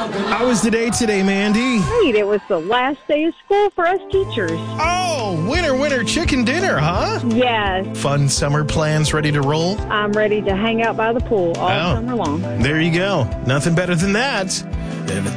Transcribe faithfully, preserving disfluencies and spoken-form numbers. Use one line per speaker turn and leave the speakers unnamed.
How was the day today, Mandy?
Great. It was the last day of school for us teachers.
Oh, winter, winter chicken dinner, huh?
Yes.
Fun summer plans ready to roll?
I'm ready to hang out by the pool all
Oh.
summer long.
There you go. Nothing better than that.